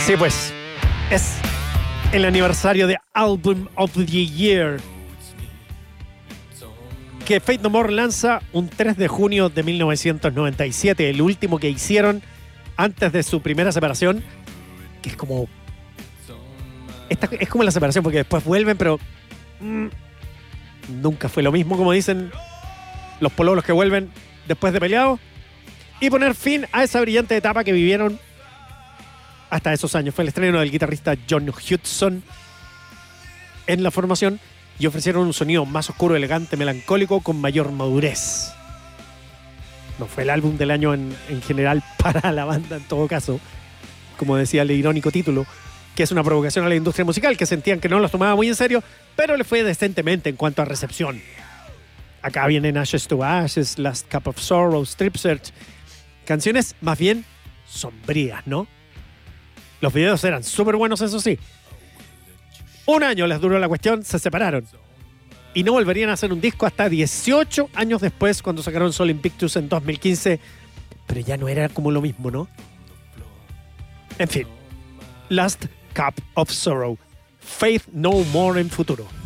Sí, pues, es el aniversario de Album of the Year, que Faith No More lanza un 3 de junio de 1997, el último que hicieron antes de su primera separación, que es como... es como la separación, porque después vuelven, pero nunca fue lo mismo, como dicen los pololos que vuelven después de peleados, y poner fin a esa brillante etapa que vivieron hasta esos años. Fue el estreno del guitarrista John Hudson en la formación y ofrecieron un sonido más oscuro, elegante, melancólico, con mayor madurez. No fue el álbum del año en general para la banda, en todo caso, como decía el irónico título, que es una provocación a la industria musical, que sentían que no los tomaba muy en serio, pero le fue decentemente en cuanto a recepción. Acá vienen Ashes to Ashes, Last Cup of Sorrow, Strip Search, canciones más bien sombrías, ¿no? Los videos eran súper buenos, eso sí. Un año les duró la cuestión, se separaron. Y no volverían a hacer un disco hasta 18 años después, cuando sacaron Sol Invictus en 2015. Pero ya no era como lo mismo, ¿no? En fin. Last Cup of Sorrow. Faith No More en futuro.